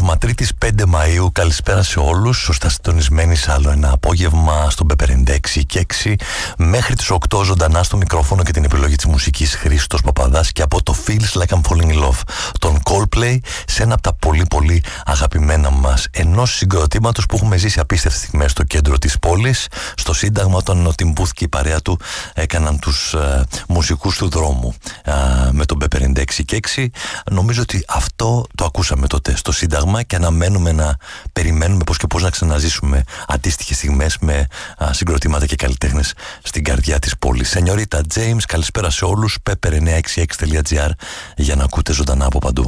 απόγευμα Τρίτης 5 Μαΐου. Καλησπέρα σε όλους. Σωστά συντονισμένοι σε άλλο ένα απόγευμα στον Pepper 96 και 6 μέχρι τις 8 ζωντανά στο μικρόφωνο και την επιλογή της μουσικής Χρήστος Παπαδάς και από το Feels Like I'm Falling in Love των Coldplay σε ένα από τα πολύ πολύ αγαπημένα μας ενός συγκροτήματος που έχουμε ζήσει απίστευτες στιγμές στο κέντρο της πόλης, στο Σύνταγμα, όταν ο Tim Booth και η παρέα του έκαναν τους μουσικούς του δρόμου με τον Pepper 96 και 6. Νομίζω ότι αυτό το ακούσαμε τότε στο Σύνταγμα και αναμένουμε να περιμένουμε πώς και πώς να ξαναζήσουμε αντίστοιχες στιγμές με συγκροτήματα και καλλιτέχνες στην καρδιά της πόλης. Σενιωρίτα James, καλησπέρα σε όλους. Pepper966.gr για να ακούτε ζωντανά από παντού.